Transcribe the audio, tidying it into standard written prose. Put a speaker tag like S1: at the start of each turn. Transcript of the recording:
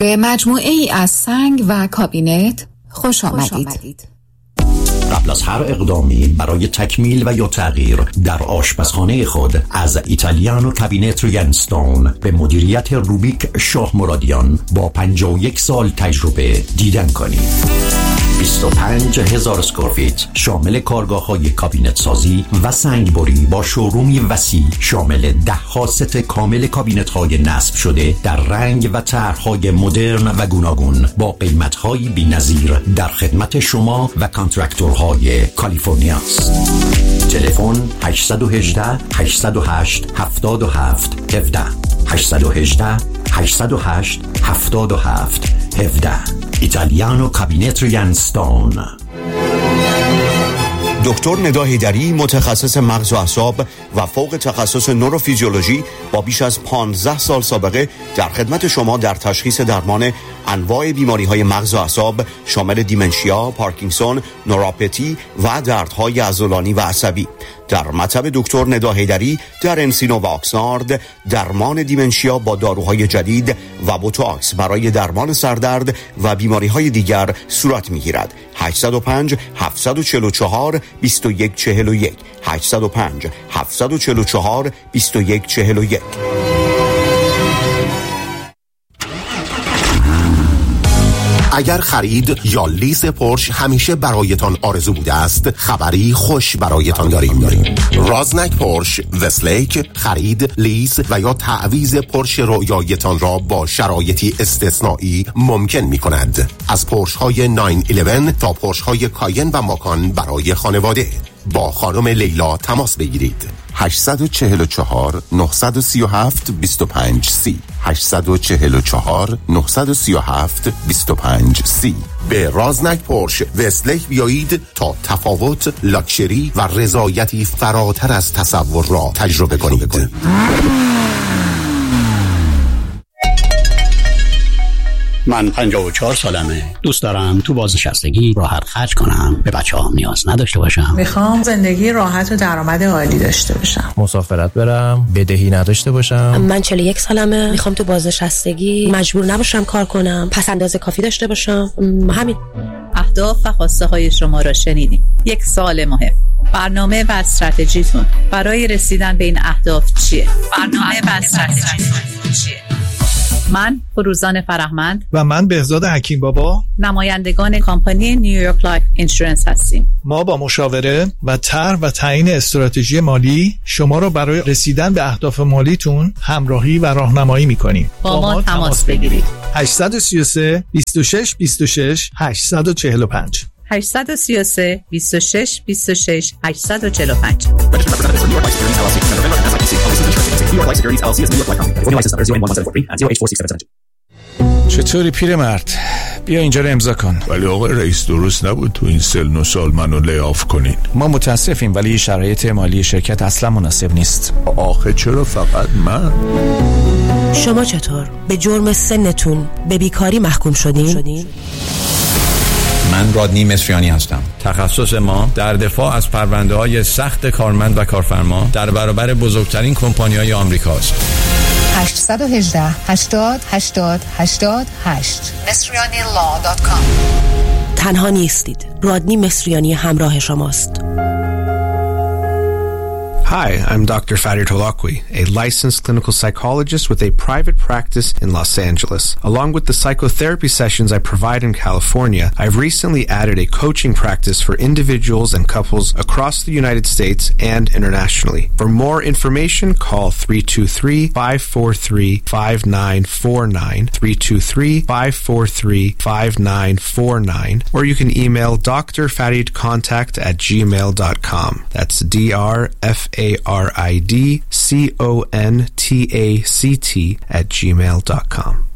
S1: به مجموعه ای از سنگ و کابینت خوش آمدید.
S2: قبل از هر اقدامی برای تکمیل و یا تغییر در آشپزخانه خود از ایتالیانو کابینت ینستون به مدیریت روبیک شاه مرادیان با 51 سال تجربه دیدن کنید. 25,000 اسکوارفیت شامل کارگاه‌های کابینت سازی و سنگبری با شورومی وسیع شامل 10 ست کامل کابینت‌های نصب شده در رنگ و طرح‌های مدرن و گوناگون با قیمت‌های بی‌نظیر در خدمت شما و کانترکتورهای کالیفرنیا است. تلفن 818 808 77 17 818 808 77 17 ایتالیانو کابینت ینستون.
S3: دکتر ندا حیدری متخصص مغز و اعصاب و فوق تخصص نوروفیزیولوژی با بیش از 15 سال سابقه در خدمت شما در تشخیص درمان انواع بیماری‌های مغز و اعصاب شامل دیمنشیا، پارکینسون، نوروپاتی و دردهای عضلانی و عصبی. در مطب دکتر ندا حیدری در انسینو و آکسنارد درمان دیمنشیا با داروهای جدید و بوتاکس برای درمان سردرد و بیماری‌های دیگر صورت می‌گیرد. 805 744 2141 805 744 2141.
S4: اگر خرید یا لیز پورش همیشه برایتان آرزو بوده است، خبری خوش برایتان داریم. رازنک پورش وستلیک خرید، لیز و یا تعویض پورش رویایتان را با شرایطی استثنایی ممکن می کند. از پورش های 911 تا پورش های کاین و ماکان برای خانواده. با خانم لیلا تماس بگیرید. 844 937 25 30 844 937 25 30. به رازنک پورش وستلیک بیایید تا تفاوت، لاکچری و رضایتی فراتر از تصور را تجربه کنید.
S5: من 54 سالمه. دوست دارم تو بازنشستگی راحت خرج کنم، به بچه‌هام نیاز نداشته باشم.
S6: میخوام زندگی راحت و درآمد عالی داشته باشم.
S7: مسافرت برم، بدهی نداشته باشم.
S8: من 41 سالمه. میخوام تو بازنشستگی مجبور نباشم کار کنم، پس انداز کافی داشته باشم. همین.
S9: اهداف و خواسته های شما را شنیدیم. یک سوال مهم: برنامه و استراتژیتون برای رسیدن به این اهداف چیه؟ برنامه و استراتژیتون چیه؟ من فروزان فرهمند
S10: و من بهزاد حکیم بابا
S9: نمایندگان کمپانی نیویورک لایف اینشورنس هستیم.
S10: ما با مشاوره و طرح و تعیین استراتژی مالی شما را برای رسیدن به اهداف مالیتون همراهی و راهنمایی می‌کنیم.
S9: با ما تماس بگیرید.
S10: 833 26 26 845
S9: 833 26 26 845.
S11: چطوری پیرمرد؟ بیا اینجا رو امضا کن.
S12: ولی آقای رئیس درست نبود تو این سن و سال منو لی‌آف کنین.
S11: ما متاسفیم ولی شرایط مالی شرکت اصلا مناسب نیست.
S12: آخه چرا فقط من؟
S8: شما چطور؟ به جرم سنتون به بیکاری محکوم شدین؟
S13: من رادنی مصریانی هستم. تخصص ما در دفاع از پرونده‌های سخت کارمند و کارفرما در برابر بزرگترین کمپانی‌های آمریکاست.
S14: 818 80 80 88 مصریanilaw.com.
S8: تنها نیستید. رادنی مصریانی همراه شماست.
S15: Hi, I'm Dr. Farid Holakwi, a licensed clinical psychologist with a private practice in Los Angeles. Along with the psychotherapy sessions I provide in California, I've recently added a coaching practice for individuals and couples across the United States and internationally. For more information, call 323-543-5949, 323-543-5949, or you can email drfaridcontact@gmail.com. That's drfaridcontact@gmail.com.